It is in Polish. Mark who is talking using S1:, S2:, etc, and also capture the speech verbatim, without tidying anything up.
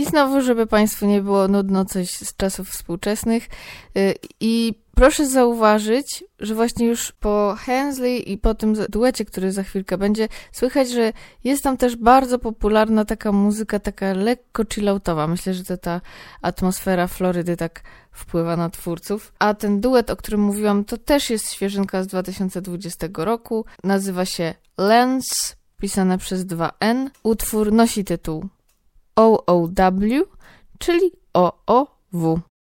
S1: znowu, żeby Państwu nie było nudno, coś z czasów współczesnych. I proszę zauważyć, że właśnie już po Hensley i po tym duecie, który za chwilkę będzie, słychać, że jest tam też bardzo popularna taka muzyka, taka lekko chilloutowa. Myślę, że to ta atmosfera Florydy tak wpływa na twórców. A ten duet, o którym mówiłam, to też jest świeżynka z dwa tysiące dwudziestego roku. Nazywa się Lens, pisane przez dwa N. Utwór nosi tytuł O O W, czyli O O W.